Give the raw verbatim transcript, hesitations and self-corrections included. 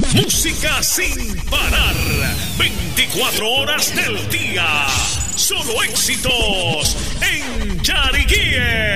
Música sin parar, veinticuatro horas del día. Solo éxitos en Chariquíes.